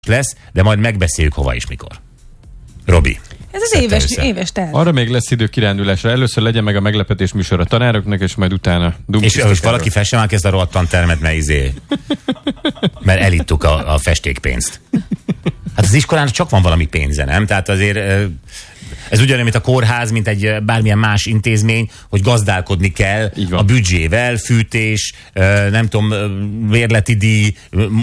lesz, de majd megbeszéljük hova és mikor. Robi. Ez az éves terv. Arra még lesz idő kirándulásra. Először legyen meg a meglepetés műsor a tanároknak, és majd utána és valaki fesse már ezt a rohadt tantermet, mert elittuk a festékpénzt. Hát az iskolának csak van valami pénze, nem? Tehát azért ez ugyanolyan, mint a kórház, mint egy bármilyen más intézmény, hogy gazdálkodni kell a büdzsével, fűtés, nem tudom, bérleti díj,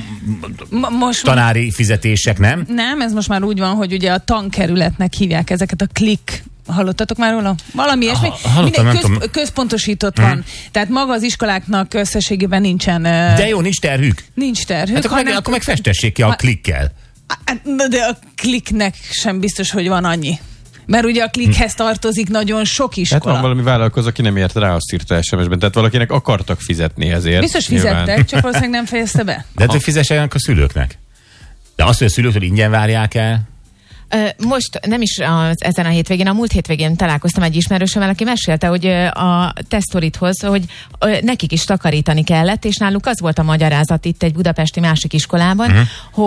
tanári fizetések, nem? Nem, ez most már úgy van, hogy ugye a tankerületnek hívják ezeket a klik. Hallottatok már róla? Valami ilyesmi? Központosított van. Tehát maga az iskoláknak összességében nincsen... De jó, nincs terhük? Nincs terhük. Hát akkor meg festessék ki a klikkel. De a kliknek sem biztos, hogy van annyi. Mert ugye a klikhez tartozik nagyon sok iskola. Hát van valami vállalkozó, aki nem ért rá, azt írta SMS-ben. Tehát valakinek akartak fizetni ezért. Biztos fizettek, csak valószínűleg nem fejezte be. De hogy fizessenek a szülőknek. De azt, hogy a szülőktől ingyen várják el? Most nem is ezen a hétvégén, a múlt hétvégén találkoztam egy ismerősömmel, aki mesélte, hogy a tesztorithoz, hogy nekik is takarítani kellett, és náluk az volt a magyarázat itt egy budapesti másik iskolában,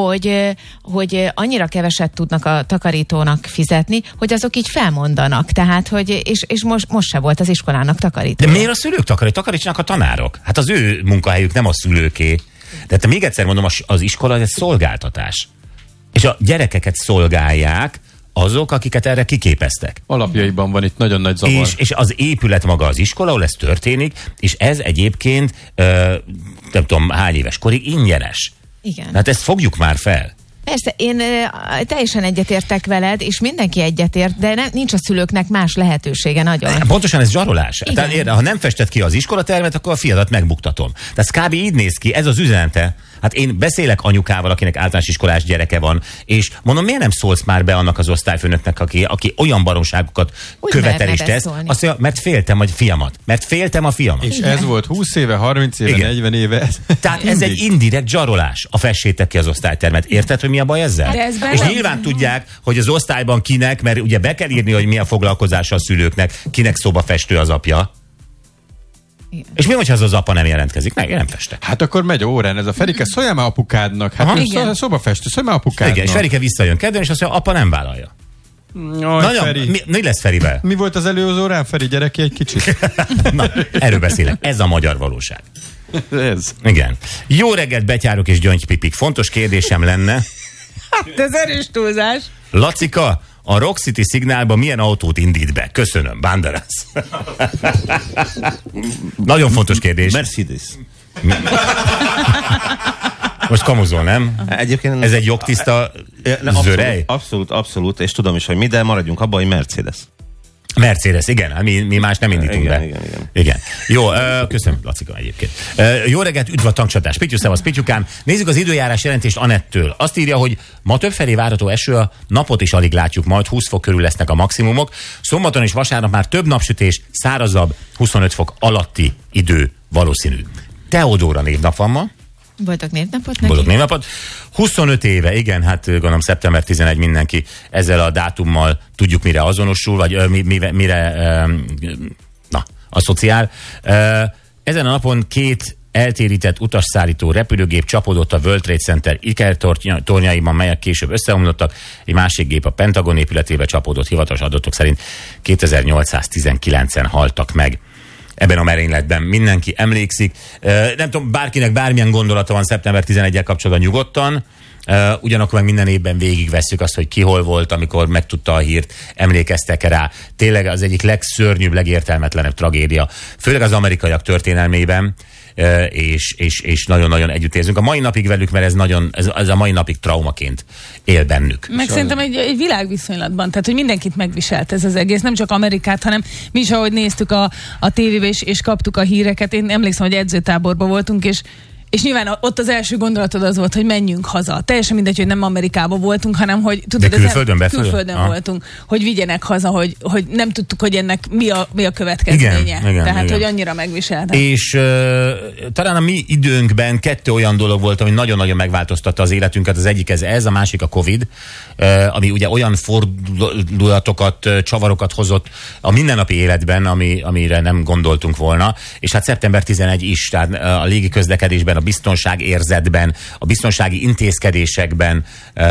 hogy annyira keveset tudnak a takarítónak fizetni, hogy azok így felmondanak. Tehát, hogy és most se volt az iskolának takarító. De miért a szülők takarítsanak a tanárok? Hát az ő munkahelyük, nem a szülőké. De hát még egyszer mondom, az iskola ez egy szolgáltatás. És a gyerekeket szolgálják azok, akiket erre kiképeztek. Alapjaiban van itt nagyon nagy zavar. És az épület maga az iskola, ahol ez történik, és ez egyébként nem tudom hány éves korig ingyenes. Igen. Hát ezt fogjuk már fel. Persze, én teljesen egyetértek veled, és mindenki egyetért, de nincs a szülőknek más lehetősége nagyon. Pontosan ez zsarolás. Tehát, ha nem fested ki az iskolatermet, akkor a fiadat megbuktatom. Tehát kb. Így néz ki, ez az üzenete. Hát én beszélek anyukával, akinek általános iskolás gyereke van, és mondom, miért nem szólsz már be annak az osztályfőnöknek, aki olyan baromságokat követel és tesz? Azt mondja, mert féltem a fiamat. És igen. Ez volt 20 éve, 30 éve, igen. 40 éve. Tehát ez egy indirekt zsarolás. A fessétek ki az osztálytermet. Érted, hogy mi a baj ezzel? És nyilván tudják, hogy az osztályban kinek, mert ugye be kell írni, hogy mi a foglalkozása a szülőknek, kinek szobafestő az apja. Igen. És mi, hogyha az apa nem jelentkezik? Nem festek. Hát akkor megy órán ez a Ferike, szóljál már apukádnak. Hát szobafestő, szóljál már apukádnak. Igen, és Ferike visszajön kedven, és azt mondja, apa nem vállalja. Mi lesz Ferivel? Mi volt az előző órán, Feri, gyere ki egy kicsit. Na, erről beszélek. Ez a magyar valóság. Ez. Igen. Jó reggelt, betyárok és gyöngypipik. Fontos kérdésem lenne. Hát ez erős túlzás. Lacika, a Rock City szignálban milyen autót indít be? Köszönöm, Banderas. Nagyon fontos kérdés. Mercedes. Most kamuzol, nem? Egyébként ez egy jogtiszta zörej? Abszolút, és tudom is, hogy mi, de maradjunk abban, hogy Mercedes, igen. Mi más nem indítunk be. Igen. Jó, köszönöm, Lacika egyébként. Jó reggelt, üdv a tankcsatás. Pityu, szevasz, Pityukám. Nézzük az időjárás jelentést Anettől. Azt írja, hogy ma többfelé várható eső, a napot is alig látjuk majd, 20 fok körül lesznek a maximumok. Szombaton és vasárnap már több napsütés, szárazabb, 25 fok alatti idő valószínű. Teodóra névnap van ma. Boldog névnapot neki. Boldog névnapot. 25 éve, igen, hát gondolom szeptember 11 mindenki ezzel a dátummal tudjuk mire azonosul, vagy mire asszociál. Ezen a napon 2 eltérített utasszállító repülőgép csapódott a World Trade Center ikertornyaiban, melyek később összeomlottak. Egy másik gép a Pentagon épületébe csapódott, hivatalos adatok szerint 2819-en haltak meg. Ebben a merényletben mindenki emlékszik. Nem tudom, bárkinek bármilyen gondolata van szeptember 11-el kapcsolatban, nyugodtan. Ugyanakkor meg minden évben végigvesszük azt, hogy ki hol volt, amikor megtudta a hírt, emlékeztek rá. Tényleg az egyik legszörnyűbb, legértelmetlenebb tragédia. Főleg az amerikaiak történelmében, és nagyon-nagyon együtt érzünk. A mai napig velük, mert ez a mai napig traumaként él bennük. Meg szerintem egy világviszonylatban, tehát hogy mindenkit megviselt ez az egész, nem csak Amerikát, hanem mi is, ahogy néztük a tévébe és kaptuk a híreket. Én emlékszem, hogy edzőtáborban voltunk, és nyilván ott az első gondolatod az volt, hogy menjünk haza. Teljesen mindegy, hogy nem Amerikában voltunk, hanem hogy tudod, külföldön voltunk, hogy vigyenek haza, hogy nem tudtuk, hogy ennek mi a következménye. Igen, tehát, hogy annyira megviseltek. És talán a mi időnkben 2 olyan dolog volt, ami nagyon-nagyon megváltoztatta az életünket. Az egyik ez, a másik a Covid, ami ugye olyan fordulatokat, csavarokat hozott a mindennapi életben, amire nem gondoltunk volna. És hát szeptember 11 is, tehát a légi közlekedésben, a a biztonságérzetben, a biztonsági intézkedésekben